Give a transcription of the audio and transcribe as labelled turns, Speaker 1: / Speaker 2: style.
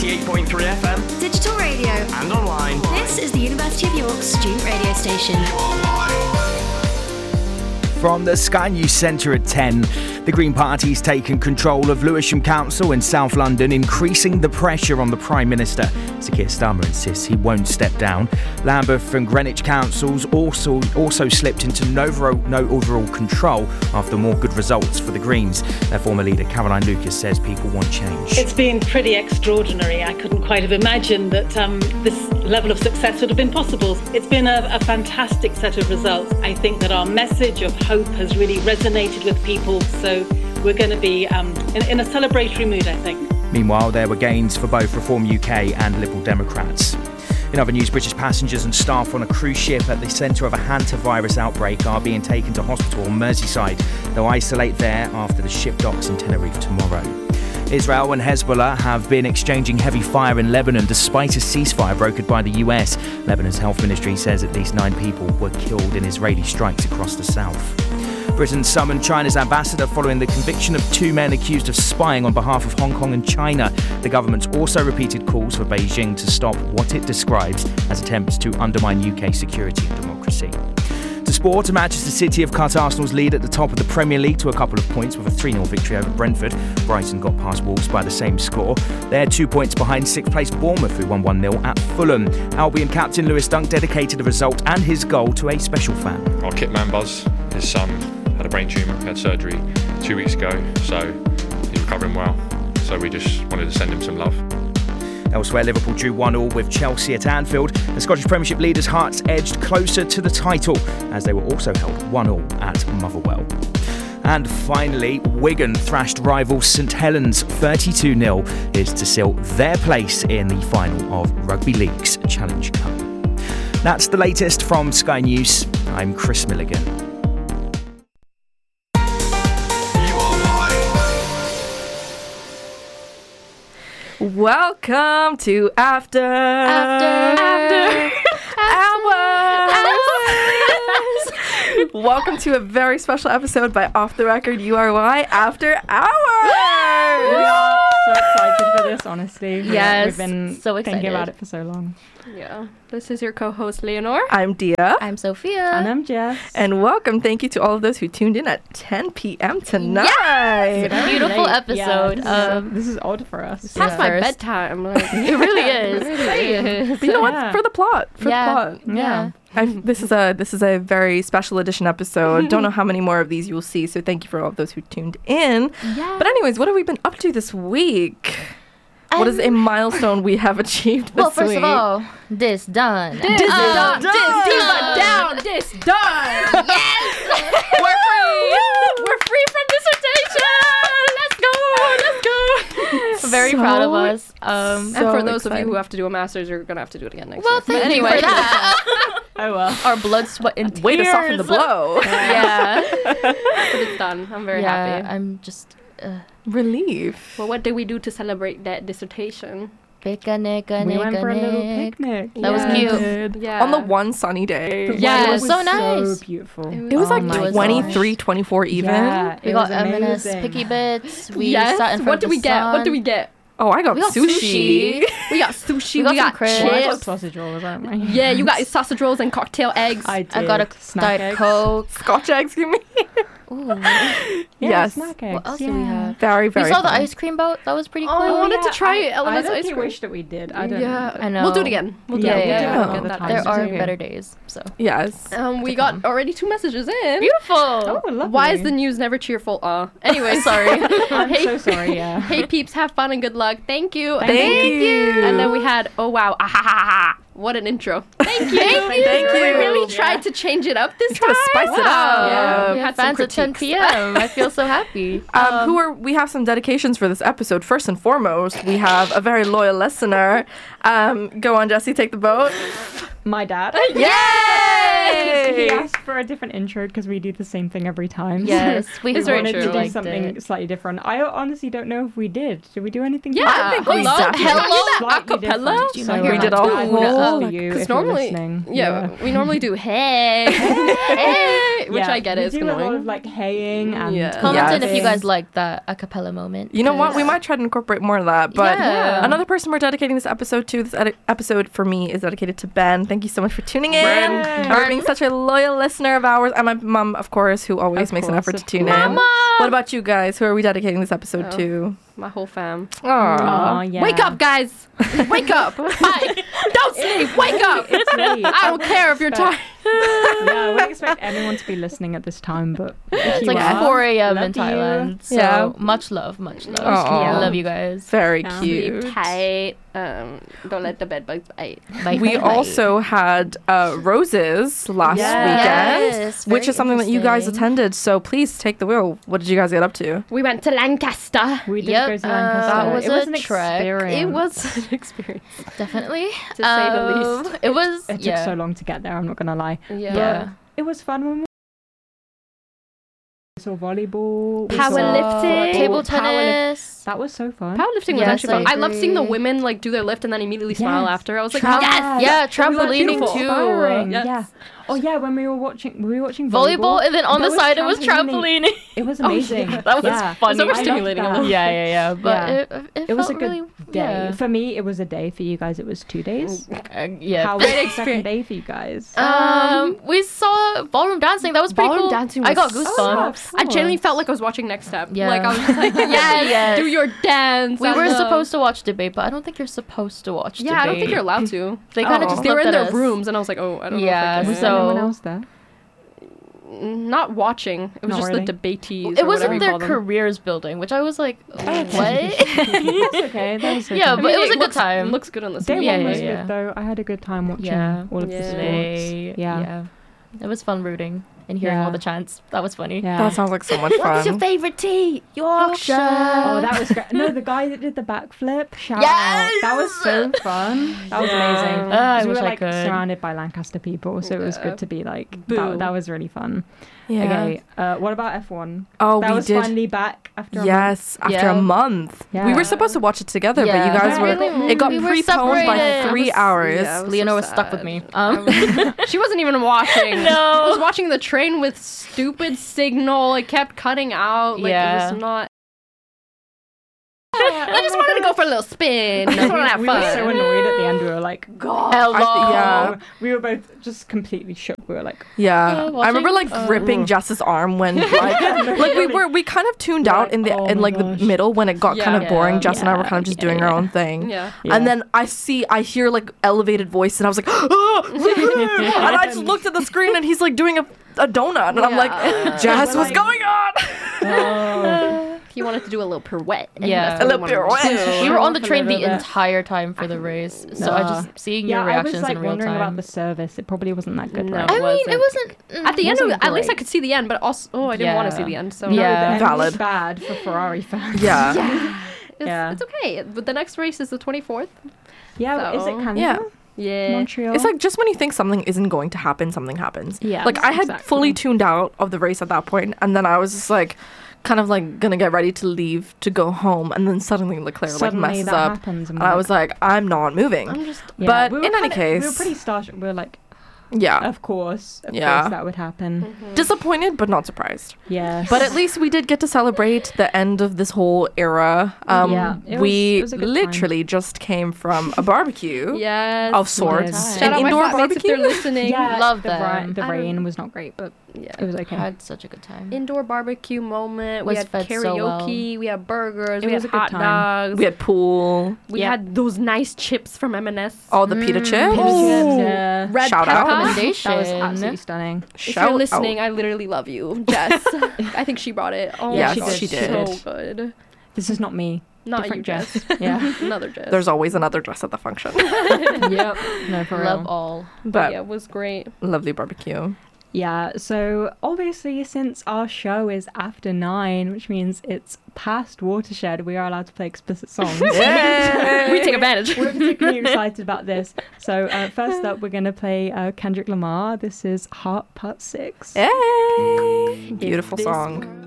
Speaker 1: 98.3 FM,
Speaker 2: digital radio,
Speaker 1: and online.
Speaker 2: This is the University of York student radio station.
Speaker 3: From the Sky News Centre at 10, the Green Party's taken control of Lewisham Council in South London, increasing the pressure on the Prime Minister. Sir Keir Starmer insists he won't step down. Lambeth and Greenwich Councils also slipped into no overall control after more good results for the Greens. Their former leader, Caroline Lucas, says people want change.
Speaker 4: It's been pretty extraordinary. I couldn't quite have imagined that this level of success would have been possible. It's been a fantastic set of results. I think that our message of hope has really resonated with people, so we're going to be in a celebratory mood, I think.
Speaker 3: Meanwhile, there were gains for both Reform UK and Liberal Democrats. In other news, British passengers and staff on a cruise ship at the centre of a hantavirus outbreak are being taken to hospital on Merseyside. They'll isolate there after the ship docks in Tenerife tomorrow. Israel and Hezbollah have been exchanging heavy fire in Lebanon despite a ceasefire brokered by the US. Lebanon's health ministry says at least 9 people were killed in Israeli strikes across the south. Britain summoned China's ambassador following the conviction of 2 men accused of spying on behalf of Hong Kong and China. The government's also repeated calls for Beijing to stop what it describes as attempts to undermine UK security and democracy. To sport, Manchester City have cut Arsenal's lead at the top of the Premier League to a couple of points with a 3-0 victory over Brentford. Brighton got past Wolves by the same score. They're 2 points behind 6th place Bournemouth, who won 1-0 at Fulham. Albion captain Lewis Dunk dedicated the result and his goal to a special fan.
Speaker 5: Our kit man Buzz, his son, had a brain tumour, had surgery 2 weeks ago, so he's recovering well. So we just wanted to send him some love.
Speaker 3: Elsewhere, Liverpool drew 1-1 with Chelsea at Anfield. The Scottish Premiership leaders' Hearts edged closer to the title as they were also held 1-1 at Motherwell. And finally, Wigan thrashed rival St Helens 32-0 is to seal their place in the final of Rugby League's Challenge Cup. That's the latest from Sky News. I'm Chris Milligan.
Speaker 6: Welcome to After Hours. Welcome to a very special episode by Off the Record URY After Hours.
Speaker 7: We are so excited for this, honestly.
Speaker 8: Yes,
Speaker 7: we've been
Speaker 8: so excited.
Speaker 7: thinking about it for so long.
Speaker 9: Yeah. This is your co-host, Leonore.
Speaker 6: I'm Dia.
Speaker 8: I'm Sophia.
Speaker 7: And I'm Jess.
Speaker 6: And welcome. Thank you to all of those who tuned in at 10 p.m. tonight.
Speaker 8: Yes! Beautiful episode.
Speaker 7: This is odd for us.
Speaker 9: It's past my bedtime. Like,
Speaker 8: it really is. It really is.
Speaker 6: But you know what? For the plot. For the plot.
Speaker 8: Yeah.
Speaker 6: This is a very special edition episode. Don't know how many more of these you'll see, so thank you for all of those who tuned in. Yeah. But anyways, what have we been up to this week? What is a milestone we have achieved this week?
Speaker 8: Well, first of all, this done.
Speaker 9: This done. This done. Yes! We're free. We're free from dissertation. Let's go.
Speaker 8: Very proud of us.
Speaker 9: And for those of you who have to do a master's, you're going to have to do it again next year.
Speaker 8: Well, thank you for that.
Speaker 7: Oh, well.
Speaker 8: Our blood, sweat, and tears.
Speaker 6: Way to soften the blow.
Speaker 8: Yeah.
Speaker 9: But it's done. I'm very happy.
Speaker 8: I'm just...
Speaker 6: Relief.
Speaker 9: Well, what did we do to celebrate that dissertation?
Speaker 7: Picnic. We went for a little picnic.
Speaker 8: That was cute.
Speaker 9: Yeah.
Speaker 6: On the one sunny day.
Speaker 8: Yeah, it was so nice.
Speaker 7: So beautiful.
Speaker 6: It was like 23, 24 even.
Speaker 7: Yeah,
Speaker 8: we got M&S Picky Bits. We sat in front
Speaker 9: What did we get? What did we get?
Speaker 6: Oh, I got sushi.
Speaker 9: We got sushi.
Speaker 8: We got
Speaker 9: chips.
Speaker 7: I got sausage rolls, aren't we?
Speaker 9: Yeah, you got sausage rolls and cocktail eggs.
Speaker 7: I did.
Speaker 8: I got a Diet Coke.
Speaker 6: Scotch eggs, you mean?
Speaker 8: Ooh.
Speaker 6: Yes.
Speaker 7: Snack eggs.
Speaker 8: What else do we have?
Speaker 6: Very, very
Speaker 8: We saw the
Speaker 6: fun.
Speaker 8: ice cream boat. That was pretty cool.
Speaker 9: I wanted to try
Speaker 7: I
Speaker 9: Elena's ice cream.
Speaker 7: wish that we did. I don't know.
Speaker 8: I know.
Speaker 9: We'll do it again. We'll do it
Speaker 8: Yeah.
Speaker 9: again.
Speaker 8: There are better days. So.
Speaker 6: Yes.
Speaker 9: We got already 2 messages in.
Speaker 8: Beautiful.
Speaker 7: Oh, lovely.
Speaker 9: Why is the news never cheerful? Anyway, sorry.
Speaker 7: I'm so sorry, yeah.
Speaker 9: Hey peeps, have fun and good luck. Thank you.
Speaker 6: Thank you.
Speaker 9: And then we had, oh wow, what an intro. Thank you.
Speaker 6: Thank you.
Speaker 9: We really tried to change it up this time.
Speaker 6: To spice it up.
Speaker 9: Yeah.
Speaker 8: We had fans at 10 p.m. I feel so happy.
Speaker 6: We have some dedications for this episode. First and foremost, we have a very loyal listener. Go on, Jesse, take the boat.
Speaker 7: My dad.
Speaker 6: Yay!
Speaker 7: He asked for a different intro because we do the same thing every time.
Speaker 8: Yes, we
Speaker 7: wanted to do
Speaker 8: liked
Speaker 7: something
Speaker 8: it.
Speaker 7: slightly different. I honestly don't know if we did. Did we do anything?
Speaker 9: Yeah.
Speaker 6: I think we
Speaker 8: Hello.
Speaker 9: Acapella?
Speaker 8: Did you
Speaker 7: So
Speaker 8: not hear
Speaker 6: we did
Speaker 8: that?
Speaker 6: a
Speaker 7: I would
Speaker 6: whole-
Speaker 7: ask for you
Speaker 9: Because
Speaker 7: if you're
Speaker 9: normally,
Speaker 7: listening.
Speaker 9: we normally do hey, hey. I get
Speaker 7: we
Speaker 9: It's
Speaker 7: do a lot
Speaker 9: annoying.
Speaker 7: of like haying and
Speaker 8: Comment in if you
Speaker 6: Yes.
Speaker 8: guys like that a cappella moment.
Speaker 6: You know what?
Speaker 8: 'cause-
Speaker 6: We might try to incorporate more of that. But
Speaker 8: Yeah.
Speaker 6: another person we're dedicating this episode to, episode for me is dedicated to Ben. Thank you so much for tuning in. And for being such a loyal listener of ours. And my mum, of course, who always makes an effort to tune in. What about you guys? Who are we dedicating this episode to?
Speaker 9: My whole fam.
Speaker 6: Aww.
Speaker 7: Oh, yeah.
Speaker 9: Wake up, guys! Wake up! Bye! Don't sleep! Wake up!
Speaker 7: It's late.
Speaker 9: I don't care if you're tired.
Speaker 7: Yeah, I wouldn't expect anyone to be listening at this time, but
Speaker 8: It's like 4 a.m. in Thailand. So
Speaker 6: Yeah.
Speaker 8: much love, much love.
Speaker 6: Aw.
Speaker 8: Love you guys.
Speaker 6: Very
Speaker 7: Yeah.
Speaker 6: cute.
Speaker 9: Tight. Don't let the bed bugs bite.
Speaker 8: Bye,
Speaker 6: We
Speaker 8: bye, bye.
Speaker 6: also had Roses last weekend,
Speaker 8: Yes,
Speaker 6: which
Speaker 8: very
Speaker 6: is something that you guys
Speaker 8: interesting.
Speaker 6: attended. So please take the wheel. What did you guys get up to?
Speaker 9: We went to Lancaster.
Speaker 7: we did
Speaker 8: Yep,
Speaker 7: go to Lancaster.
Speaker 8: that was
Speaker 7: it was
Speaker 8: a
Speaker 7: an
Speaker 8: trek.
Speaker 7: experience.
Speaker 9: It was an experience.
Speaker 8: Definitely.
Speaker 9: To say the least.
Speaker 8: It was,
Speaker 7: It took so long to get there, I'm not going to lie.
Speaker 8: Yeah.
Speaker 7: It was fun when we saw volleyball. we
Speaker 9: Powerlifting.
Speaker 7: saw
Speaker 8: Table
Speaker 7: powerlif-
Speaker 8: tennis.
Speaker 7: That was so fun.
Speaker 9: Powerlifting was
Speaker 8: Yes,
Speaker 9: actually fun.
Speaker 8: I
Speaker 9: I love seeing the
Speaker 8: agree.
Speaker 9: women like do their lift and then immediately smile
Speaker 7: Yes.
Speaker 9: after. I was like,
Speaker 8: Tra-
Speaker 9: yes!
Speaker 8: Yeah,
Speaker 7: It was, like,
Speaker 8: trampolining
Speaker 7: beautiful.
Speaker 8: too.
Speaker 7: Inspiring.
Speaker 9: Yes.
Speaker 7: Yeah. Oh yeah, when we were watching
Speaker 8: Volleyball, and then on
Speaker 7: there
Speaker 8: the side it was trampolining.
Speaker 7: It was amazing.
Speaker 8: That was
Speaker 7: Yeah.
Speaker 8: funny.
Speaker 9: It's overstimulating
Speaker 7: I
Speaker 9: a
Speaker 7: loved
Speaker 9: little.
Speaker 7: that.
Speaker 8: Yeah. But
Speaker 7: Yeah.
Speaker 8: it
Speaker 7: It was a
Speaker 8: felt
Speaker 7: good
Speaker 8: really,
Speaker 7: day.
Speaker 8: Yeah.
Speaker 7: For me, it was a day. For you guys, it was 2 days.
Speaker 8: Yeah.
Speaker 7: How was the second day for you guys?
Speaker 8: We saw ballroom dancing. That was pretty
Speaker 9: Ballroom
Speaker 8: cool.
Speaker 9: dancing
Speaker 8: I
Speaker 9: was
Speaker 8: got
Speaker 9: so
Speaker 8: goosebumps.
Speaker 9: I genuinely felt like I was watching Next Step.
Speaker 8: Yeah.
Speaker 9: Like I was just like, yes,
Speaker 8: Yes.
Speaker 9: do your dance.
Speaker 8: We
Speaker 9: I
Speaker 8: were
Speaker 9: love-
Speaker 8: supposed to watch debate, but I don't think you're supposed to watch debate.
Speaker 9: Yeah, I don't think you're allowed to.
Speaker 8: They kind of just
Speaker 9: They were
Speaker 8: looked
Speaker 9: in
Speaker 8: at
Speaker 9: their
Speaker 8: us.
Speaker 9: rooms, and I was like, oh, I don't
Speaker 8: Yeah,
Speaker 9: know if I
Speaker 7: Was
Speaker 9: can.
Speaker 8: so-
Speaker 7: anyone else there?
Speaker 9: Not watching. It was
Speaker 7: Not
Speaker 9: just
Speaker 7: really.
Speaker 9: the debatees.
Speaker 8: It
Speaker 9: or whatever
Speaker 8: wasn't
Speaker 9: you
Speaker 8: their
Speaker 9: call them.
Speaker 8: careers building, which I was like, what?
Speaker 7: That's okay. That was okay.
Speaker 8: Yeah, but it was a good
Speaker 9: looks-
Speaker 8: time.
Speaker 9: Looks good on the
Speaker 7: Day
Speaker 9: screen.
Speaker 8: Yeah,
Speaker 7: one was
Speaker 8: yeah.
Speaker 7: good though. I had a good time watching
Speaker 8: Yeah.
Speaker 7: all of the
Speaker 9: Yeah.
Speaker 7: sports.
Speaker 8: They-
Speaker 7: Yeah.
Speaker 8: It was fun rooting and hearing
Speaker 7: Yeah.
Speaker 8: all the chants. That was funny.
Speaker 7: Yeah.
Speaker 6: That sounds like so much fun.
Speaker 8: favorite tea? Yorkshire.
Speaker 7: Oh, that was great. No, the guy that did the backflip. Shout
Speaker 8: Yes!
Speaker 7: out. That was so fun. That was amazing.
Speaker 8: I
Speaker 7: 'Cause we
Speaker 8: wish
Speaker 7: were
Speaker 8: I
Speaker 7: like
Speaker 8: could.
Speaker 7: surrounded by Lancaster people, so it was good to be like
Speaker 9: Boo.
Speaker 7: that was really fun.
Speaker 6: Yeah.
Speaker 7: Okay, what about F1?
Speaker 6: Oh,
Speaker 7: that
Speaker 6: we
Speaker 7: was
Speaker 6: did.
Speaker 7: finally back after a month.
Speaker 6: Yes, after
Speaker 8: Yeah.
Speaker 6: a month.
Speaker 7: Yeah.
Speaker 6: We were supposed to watch it together, but you guys
Speaker 8: Yeah.
Speaker 6: were.
Speaker 8: Really?
Speaker 6: It got
Speaker 8: We were
Speaker 6: preponed by
Speaker 8: separated.
Speaker 6: 3 hours.
Speaker 9: Yeah, it was
Speaker 8: Leonor
Speaker 9: so
Speaker 8: was stuck with
Speaker 9: sad.
Speaker 8: me.
Speaker 9: She wasn't even watching.
Speaker 8: No.
Speaker 9: I was watching the train with stupid signal. It kept cutting out. Like,
Speaker 8: Yeah.
Speaker 9: it was not. I just wanted to go for a little spin. I just wanted to have
Speaker 7: we were so
Speaker 9: fun.
Speaker 7: annoyed at the end. We were like, God.
Speaker 6: Yeah.
Speaker 7: We were both just completely shook. We were like,
Speaker 6: Yeah,
Speaker 8: Yeah,
Speaker 6: I remember like
Speaker 8: watching,
Speaker 6: gripping Jess's arm when we kind of tuned out in the
Speaker 7: oh
Speaker 6: in
Speaker 7: my
Speaker 6: like
Speaker 7: gosh.
Speaker 6: the middle when it got kind of
Speaker 8: Yeah.
Speaker 6: boring. Jess and I were
Speaker 7: Yeah.
Speaker 6: kind of just doing our own thing.
Speaker 9: Yeah.
Speaker 6: And then I hear like elevated voice and I was like, and I just looked at the screen and he's like doing a donut and I'm like, Jess,
Speaker 7: We're
Speaker 6: what's
Speaker 7: like-
Speaker 6: going on?
Speaker 7: oh.
Speaker 9: He wanted to do a little pirouette. and
Speaker 8: Yeah.
Speaker 9: that's what
Speaker 6: A
Speaker 9: he
Speaker 6: little
Speaker 9: wanted to
Speaker 6: pirouette.
Speaker 9: do.
Speaker 8: We were on the
Speaker 7: Off a
Speaker 8: train the
Speaker 7: little bit.
Speaker 8: entire time for the race, so I just seeing your
Speaker 7: Yeah, I
Speaker 8: reactions
Speaker 7: was like
Speaker 8: in real
Speaker 7: wondering
Speaker 8: time.
Speaker 7: about the service. It probably wasn't that good.
Speaker 9: No.
Speaker 7: right?
Speaker 8: I mean, it wasn't.
Speaker 9: At the end,
Speaker 7: Wasn't
Speaker 9: at least I
Speaker 7: great.
Speaker 9: could see the end, but also, I didn't want to see
Speaker 8: Yeah.
Speaker 9: the end. So
Speaker 7: No,
Speaker 8: Yeah.
Speaker 7: the end
Speaker 6: Valid.
Speaker 7: was bad for Ferrari fans.
Speaker 6: Yeah.
Speaker 9: it's,
Speaker 7: Yeah.
Speaker 9: it's okay. But the next race is the 24th.
Speaker 7: Yeah, is it
Speaker 9: So-
Speaker 7: Canada?
Speaker 6: Yeah.
Speaker 9: Yeah.
Speaker 7: Montreal?
Speaker 6: It's like just when you think something isn't going to happen, something happens.
Speaker 7: Yeah,
Speaker 6: Like I had
Speaker 7: exactly.
Speaker 6: fully tuned out of the race at that point, and then I was just like, kind of like gonna get ready to leave to go home, and then suddenly Leclerc
Speaker 7: Suddenly
Speaker 6: like messes
Speaker 7: that
Speaker 6: up,
Speaker 7: happens
Speaker 6: and I was like, I'm not moving.
Speaker 9: I'm just.
Speaker 7: Yeah,
Speaker 6: but
Speaker 7: we were
Speaker 6: in any
Speaker 7: kinda- we were
Speaker 6: case-
Speaker 7: pretty starstruck. We were like,
Speaker 6: yeah,
Speaker 7: of course
Speaker 6: Yeah.
Speaker 7: that would happen.
Speaker 6: disappointed but not surprised.
Speaker 7: Yeah,
Speaker 6: But at least we did get to celebrate the end of this whole era.
Speaker 7: Yeah, it
Speaker 6: We
Speaker 7: was a good
Speaker 6: literally just came from a barbecue
Speaker 9: Yes.
Speaker 6: of sorts,
Speaker 7: Yes.
Speaker 6: an
Speaker 9: Shout out my
Speaker 6: indoor
Speaker 9: flatmates if
Speaker 6: barbecue.
Speaker 9: they're listening.
Speaker 7: yeah,
Speaker 8: Love
Speaker 7: the
Speaker 8: them.
Speaker 7: The
Speaker 9: I don't-
Speaker 7: rain was not great, but
Speaker 9: Yeah.
Speaker 7: it was okay.
Speaker 8: I had such a good time.
Speaker 9: Indoor barbecue moment.
Speaker 8: Was
Speaker 9: We had
Speaker 8: fed so
Speaker 9: karaoke. We had burgers.
Speaker 7: It
Speaker 9: we
Speaker 7: was
Speaker 9: had
Speaker 7: a good
Speaker 9: hot
Speaker 7: time.
Speaker 9: dogs.
Speaker 6: We had pool,
Speaker 9: We
Speaker 7: Yeah.
Speaker 9: had those nice chips from M&S.
Speaker 6: all the pita chips.
Speaker 7: Yeah.
Speaker 9: Red
Speaker 6: Shout out.
Speaker 9: pepper.
Speaker 8: Recommendation.
Speaker 7: That was absolutely stunning.
Speaker 9: If
Speaker 6: Shout
Speaker 9: you're listening,
Speaker 6: out.
Speaker 9: I literally love you, Jess. I think she brought it. Oh
Speaker 6: Yes,
Speaker 9: my gosh,
Speaker 6: she did.
Speaker 9: So good.
Speaker 7: This is not me.
Speaker 9: Not
Speaker 7: Different
Speaker 9: you, Jess.
Speaker 7: Yeah.
Speaker 9: Another Jess.
Speaker 6: There's always another dress at the function.
Speaker 7: Yep. No, for
Speaker 8: Love
Speaker 7: real.
Speaker 8: all.
Speaker 6: But
Speaker 9: yeah, it was great.
Speaker 6: lovely barbecue.
Speaker 7: Yeah, so obviously since our show is after 9, which means it's past Watershed, we are allowed to play explicit songs.
Speaker 9: We take advantage.
Speaker 7: We're particularly excited about this. So first up, we're going to play Kendrick Lamar. This is Heart Part 6.
Speaker 6: Hey! Beautiful
Speaker 7: This-
Speaker 6: song.